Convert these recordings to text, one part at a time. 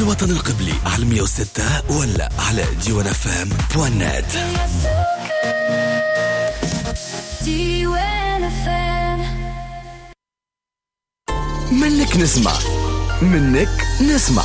الوطن القبلي على 106 ولا على diwanafm.net. منك نسمع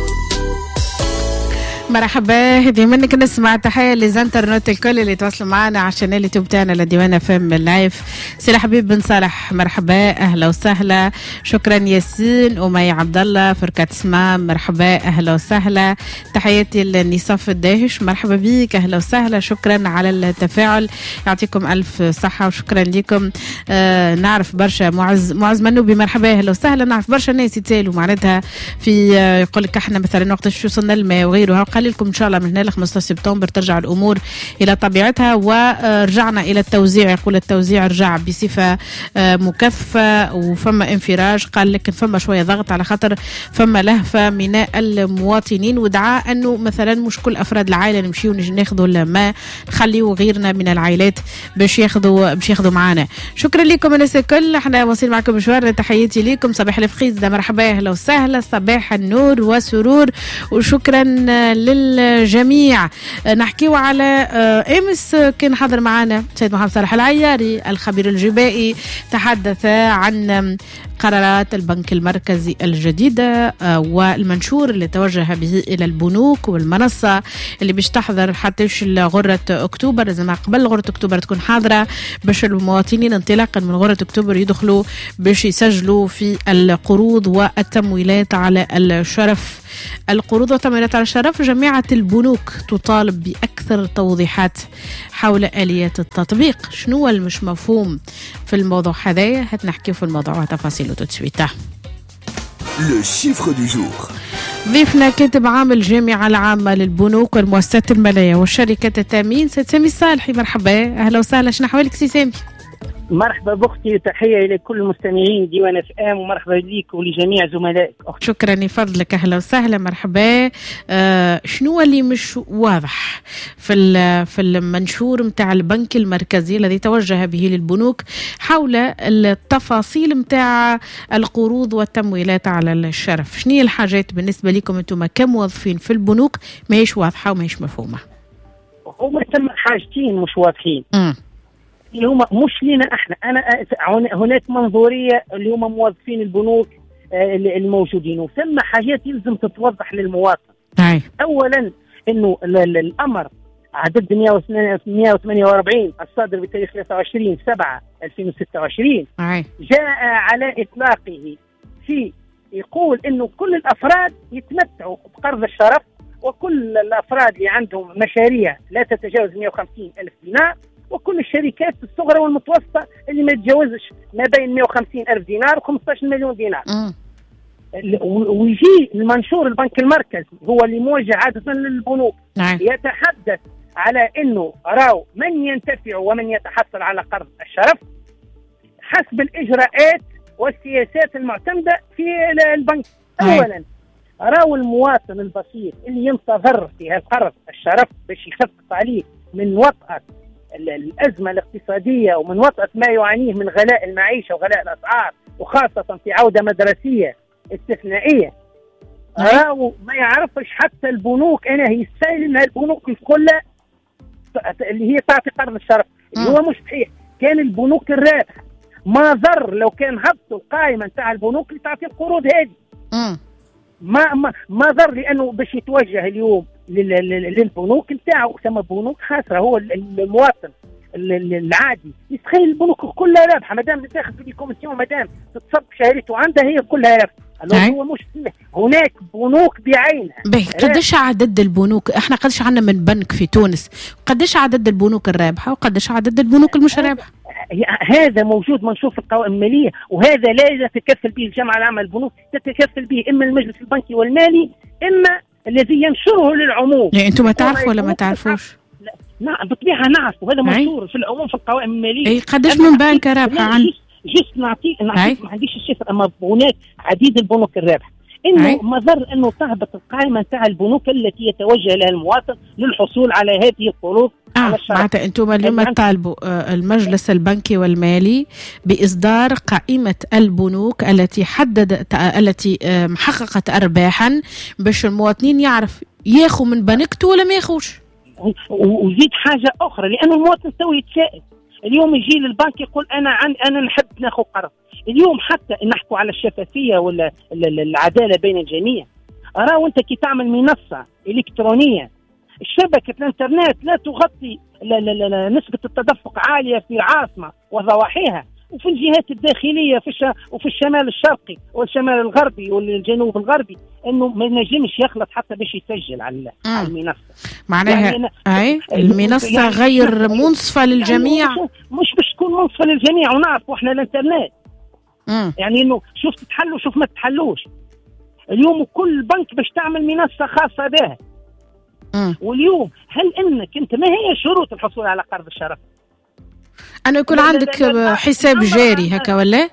مرحبا، هذه منك نسمع. تحية لزنترنت الكل اللي تواصلوا معنا على الشانل اليوتيوب تاعنا لديوانا فم لايف. سي الحبيب بن صالح مرحبا، اهلا وسهلا. شكرا ياسين ومي عبد الله فركات سمام مرحبا اهلا وسهلا. تحياتي لنصاف الداهش مرحبا بيك اهلا وسهلا. شكرا على التفاعل، يعطيكم الف صحة وشكرا لكم. نعرف برشا معز منوبي مرحبا اهلا وسهلا. نعرف برشا ناس يتسالوا معناتها في يقول لك احنا مثلا وقت شو وصلنا الماء وغيرها. لكم إن شاء الله من هنا ل 15 سبتمبر ترجع الأمور إلى طبيعتها، ورجعنا إلى التوزيع. يقول التوزيع رجع بصفة مكثفة وفما انفراج، قال لكن فما شوية ضغط على خاطر فما لهفة من المواطنين، ودعا أنه مثلا مش كل أفراد العائلة نمشيو ناخذوا الماء، نخليو غيرنا من العائلات باش ياخذوا معنا. شكرا لكم الناس الكل، احنا واصلين معكم مشوار. تحياتي لكم، صباح الفقيز ده مرحبا أهلا وسهلا، صباح النور وسرور وشكرا للجميع. نحكيو على امس كان حاضر معنا سيد محمد صالح العياري الخبير الجبائي، تحدث عن قرارات البنك المركزي الجديدة والمنشور اللي توجه به إلى البنوك والمنصة اللي باش تحضر حتى غرة أكتوبر. لازم قبل غرة أكتوبر تكون حاضرة باش المواطنين انطلاقا من غرة أكتوبر يدخلوا باش يسجلوا في القروض والتمويلات على الشرف. القروض والتمويلات على الشرف، جميع البنوك تطالب بأكثر توضيحات حول آليات التطبيق. شنو المش مفهوم في الموضوع هذايا؟ هتنحكي في الموضوع وتفاصيله تسويته. لو شيفر دو جور. ضيفنا كاتب عام الجامعة العامة للبنوك والمؤسسات المالية والشركات التأمين سيد سامي الصالحي مرحبا أهلا وسهلا. شنو أحوالك سي سامي؟ مرحبا بأختي، وتحية إلى كل المستمعين ديوان اف ام، ومرحبا ليك ولجميع زملائك أختي. شكرا لفضلك أهلا وسهلا مرحبا. شنو اللي مش واضح في المنشور متاع البنك المركزي الذي توجه به للبنوك حول التفاصيل متاع القروض والتمويلات على الشرف؟ شنو هي الحاجات بالنسبة لكم أنتم كموظفين في البنوك ماهيش واضحة وماهيش مفهومة؟ هما ثم حاجتين مش واضحين اللي هما مش لنا احنا. هناك منظوريه اللي هما موظفين البنوك الموجودين، وثم حاجات يلزم تتوضح للمواطن. اولا انه الامر عدد 148 الصادر بتاريخ 23/7/2026 جاء على اطلاقه في يقول انه كل الافراد يتمتعوا بقرض الشرف، وكل الافراد اللي عندهم مشاريع لا تتجاوز 150,000 دينار، وكل الشركات الصغرى والمتوسطة اللي ما تتجاوزش ما بين 150,000 دينار و15 مليون دينار. ويجي المنشور البنك المركزي هو اللي موجه عادة للبنوك يتحدث على انه راو من ينتفع ومن يتحصل على قرض الشرف حسب الاجراءات والسياسات المعتمدة في البنك. اولا راو المواطن البسيط اللي ينتظر في هالقرض الشرف باش يخفف عليه من وطأة الأزمة الاقتصادية ومن وطأة ما يعانيه من غلاء المعيشة وغلاء الأسعار، وخاصة في عودة مدرسية استثنائية. راهو ما يعرفش حتى البنوك أنا يستاهل إنها البنوك كلها اللي هي تعطي قرض الشرف اللي هو مش صحيح. كان البنوك الرابحة ما ضر لو كان هبطوا القائمة نتاع البنوك اللي تعطي القروض هذه. ما ضر، لأنه باش يتوجه اليوم للبنوك نتاعو ثم بنوك خاسره. هو المواطن العادي يتخيل البنوك كلها رابحه، مادام تاخذ في الكوميسيون، مادام تتصب شهريته عندها هي كلها رابحه. هو مش هناك بنوك بعينها. قديش عدد البنوك؟ احنا قديش عندنا من بنك في تونس؟ قديش عدد البنوك الرابحه وقديش عدد البنوك المش رابحه؟ هذا موجود منشور في القوائم الماليه، وهذا لا تتكفل به الجامعه العامه للبنوك، تتكفل به اما المجلس البنكي والمالي اما الذي ينشره للعموم. انتم ما تعرفوا ولا ما تعرفوش؟ نعم بالطبيعه نعرف، وهذا منشور في العموم في القوائم الماليه. قديش من بنك رابحه عن جست نعطيك ما عنديش الشفر، اما هناك عديد البنوك الرابحه. انه ما ضر انه تهبط القائمه نتاع البنوك التي يتوجه لها المواطن للحصول على هذه القروض على الشرف. معناتها انتم اليوم تطالبوا المجلس البنكي والمالي باصدار قائمه البنوك التي محققت ارباحا باش المواطنين يعرف ياخذ من بنكته ولا ما ياخذش. وزيد حاجه اخرى، لانه المواطن تو يتسائل اليوم، يجي للبنك يقول انا نحب ناخذ قرض. اليوم حتى نحكوا على الشفافيه ولا العداله بين الجميع، راهو انت كي تعمل منصه الكترونيه شبكه الانترنت لا تغطي نسبه التدفق عاليه في العاصمه وضواحيها وفي الجهات الداخليه وفي الشمال الشرقي والشمال الغربي والجنوب الغربي، انه ما ينجمش يخلط حتى باش يسجل على المنصه. معناها المنصه يعني غير منصفه للجميع، يعني مش باش تكون منصفه للجميع، ونعرفوا احنا الانترنت يعني انه شوف تتحلوا شوف ما تتحلوش. اليوم كل بنك باش تعمل منصه خاصه بها. واليوم هل انك انت ما هي شروط الحصول على قرض الشرف؟ أنا يكون عندك حساب جاري هكا ولا؟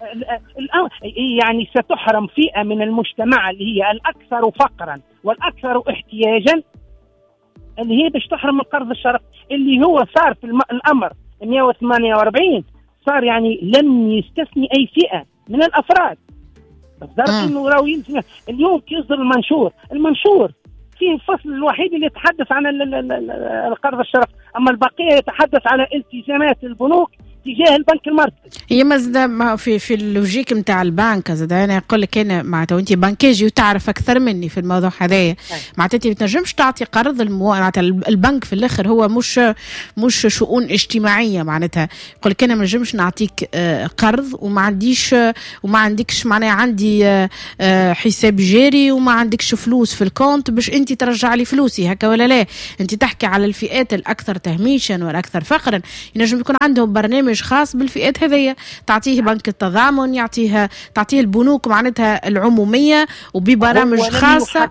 يعني ستحرم فئة من المجتمع اللي هي الأكثر فقرا والأكثر احتياجا، اللي هي باش تحرم القرض الشرف، اللي هو صار في الأمر 148 صار يعني لم يستثني أي فئة من الأفراد. بس إنه راهو يلزم اليوم كي يصدر المنشور فيه الفصل الوحيد اللي يتحدث عن القرض الشرف، أما البقية يتحدث على التزامات البنوك تجاه البنك المركزي. هي مازال في اللوجيك نتاع البنك، زاد انا يقول لك انا معناتها انت بنكاجي وتعرف اكثر مني في الموضوع هذايا، معناتها انت ما تنجمش تعطي قرض معناتها البنك في الاخر هو مش شؤون اجتماعيه، معناتها يقول لك انا ما نجمش نعطيك قرض وما عندكش معناها عندي حساب جاري وما عندكش فلوس في الكونت باش انت ترجع لي فلوسي هكا ولا لا. انت تحكي على الفئات الاكثر تهميشا والاكثر فقرا، ينجم يكون عندهم برنامج خاص بالفئات هذيا، تعطيه بنك التضامن، تعطيه البنوك معناتها العمومية وببرامج خاصة.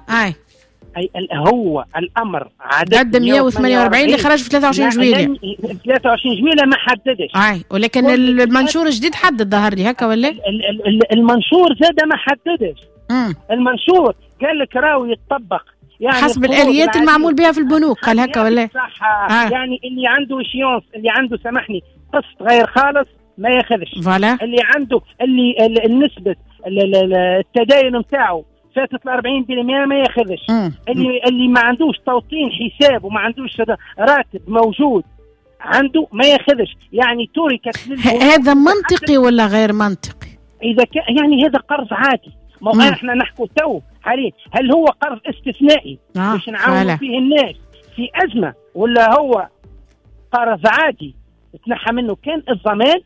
هو الامر عدد 148 اللي خرج في 23 جويلية. 23 جويلية ما حددش. ولكن المنشور الجديد حدد ظهر لي هكا ولا؟ المنشور زاد ما حددش. المنشور قال لك راهو يتطبق يعني حسب الآليات المعمول بها في البنوك، قال هكا ولا؟ صح. يعني اللي عنده إشيونس، اللي عنده سامحني قسط غير خالص ما ياخذش. اللي عنده اللي النسبة التداين نتاعو فاتت 40% ما ياخذش. اللي ما عندوش توطين حساب وما عندوش راتب موجود عنده ما ياخذش. يعني تركت هذا منطقي ولا غير منطقي؟ إذا يعني هذا قرض عادي. ما احنا نحكوا تو عليه، هل هو قرض استثنائي باش نعاونوا فيه الناس في أزمة، ولا هو قرض عادي تنحى منه كان الضمان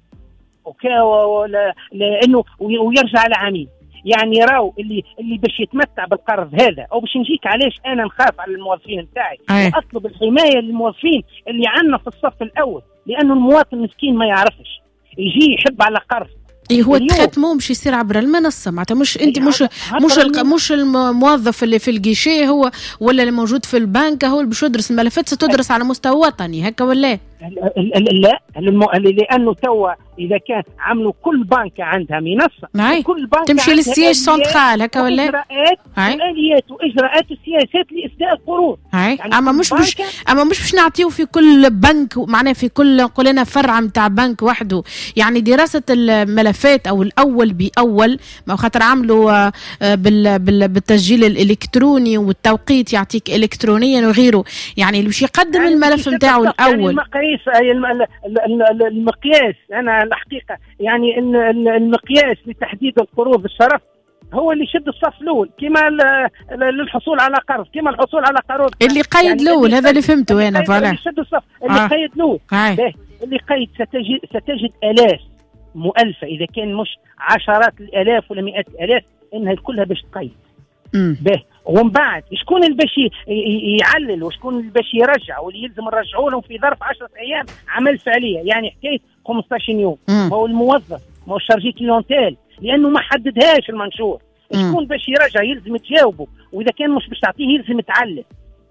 لانه ويرجع على عميل؟ يعني راو اللي باش يتمتع بالقرض هذا، او باش نجيك علاش انا نخاف على الموظفين بتاعي واطلب الحمايه للموظفين اللي عندنا في الصف الاول، لانه المواطن المسكين ما يعرفش يجي يحب على قرض. هو التريتمون باش يصير عبر المنصه، معناتها مش انت مش الموظف اللي في الجيشيه هو ولا اللي موجود في البنك هو اللي باش يدرس الملفات، ستدرس على مستوى وطني هكا ولا؟ لا لانه توا اذا كان عملوا كل بنك عندها منصه، كل بنك تمشي للسياج سنترال هكا ولا؟ اجراءات واليات واجراءات وسياسات لاسداء القروض. يعني اما مش باش نعطيو في كل بنك، معناها في كل قلنا فرع نتاع بنك وحده. يعني دراسه الملفات او الاول باول، ما خاطر عملوا بالتسجيل الالكتروني والتوقيت يعطيك الكترونيا وغيره، يعني اللي باش يقدم الملف نتاعو الاول. المقياس انا الحقيقه يعني المقياس لتحديد القروض الشرف هو اللي يشد الصف الاول، كما للحصول على قرض، كما الحصول على قروض اللي قيد الاول يعني هذا اللي فهمته انا. فعلا اللي يشد الصف اللي قيد الاول اللي قيد ستجد الاف مؤلفه، اذا كان مش عشرات الالاف ولا مئات الالاف، انها كلها باش تقيد. ومن بعد شكون اللي باش يعلل وشكون اللي باش يرجع، واللي يلزم نرجعوا لهم في ظرف 10 ايام عمل فعليه، يعني حكايه 15 يوم. ما هو الموظف، ما هو الشارجي كليونتيل، لانه ما حددهاش المنشور. شكون باش يرجع يلزم تجاوبه، واذا كان مش باش تعطيه يلزم تعلل.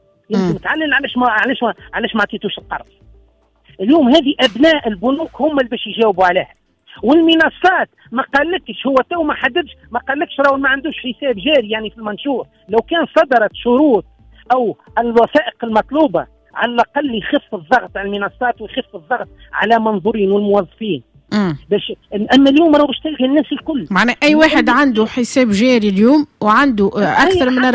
علاش ما عطيتوش القرض. اليوم هذه ابناء البنوك هم اللي باش يجاوبوا عليها. والمنصات ما قالكش، هو تو ما حددش، ما قالكش راهو ما عندوش حساب جاري. يعني في المنشور لو كان صدرت شروط او الوثائق المطلوبه على الاقل يخف الضغط على المنصات ويخف الضغط على منظورين والموظفين. باش اما اليوم راهو باش تلقى الناس الكل معنى اي واحد عنده حساب جاري اليوم وعنده اكثر من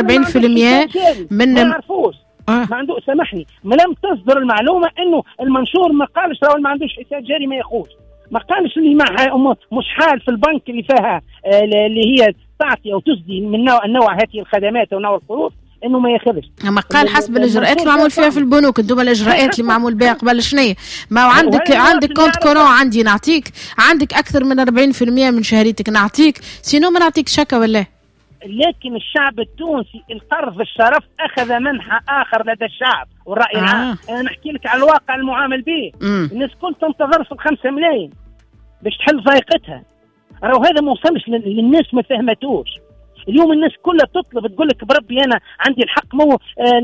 40% من ما يعرفوش. ما عنده، سامحني، ما لم تصدر المعلومه انه المنشور ما قالش راهو ما عندوش حساب جاري ما ياخوش، ما قالش اللي مش حال في البنك اللي فيها اللي هي تعطي او تسدي من نوع هذه الخدمات او نوع القروض انه ما ياخذش. اما قال حسب الاجراءات اللي معمول فيها في البنوك. انتم الاجراءات اللي معمول بها قبل شنية؟ ما عندك كونت كورون عندي نعطيك، عندك اكثر من 40% من شهريتك نعطيك، سينو ما نعطيك شكا ولا. لكن الشعب التونسي القرض الشرف اخذ منحى اخر لدى الشعب والراي العام. انا نحكي لك على الواقع المعامل به. الناس كل تنتظر في 5 ملايين باش تحل ضيقتها، راهو هذا ما وصلش للناس، ما فهمتوش. اليوم الناس كلها تطلب تقول لك بربي انا عندي الحق، مو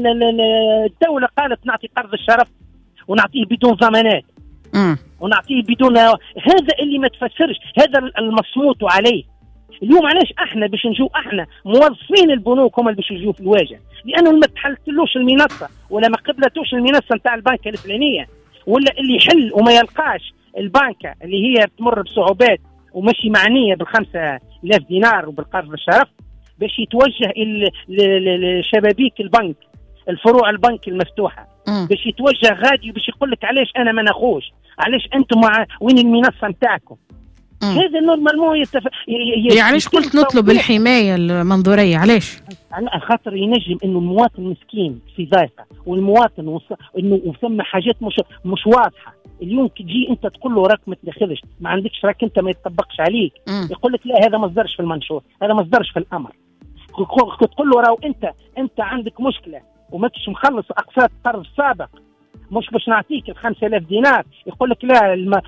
الدوله قالت نعطي قرض الشرف ونعطيه بدون ضمانات ونعطيه بدون، هذا اللي ما تفسرش، هذا المصموت عليه. اليوم علاش احنا باش نجو احنا موظفين البنوك هم اللي باش يجوا في الواجهه؟ لانه ما تحلتلوش المنصه ولا ما قبلتوش المنصه نتاع البنكه الفلانيه، ولا اللي يحل وما يلقاش البنكه اللي هي تمر بصعوبات ومشي معنيه ب5,000 دينار وبالقرض الشرف باش يتوجه لشبابيك البنك، الفروع البنك المفتوحه، باش يتوجه غادي باش يقول لك علاش انا ما ناخوش، علاش انتم وين المنصه نتاعكم. هذا نورمالمون علاش قلت نطلب الحمايه المنظوريه؟ علاش؟ على خاطر ينجم انه المواطن مسكين في ضيقه، والمواطن انه ثم حاجات مش واضحه. اليوم تجي انت تقول له راك ما تدخلش، ما عندكش، راك انت ما يتطبقش عليك، يقول لك لا هذا ما صدرش في المنشور، هذا ما صدرش في الامر. تقول له راهو انت عندك مشكله وماكش مخلص اقساط قرض سابق، مش باش نعطيك 5,000 دينار، يقول لك لا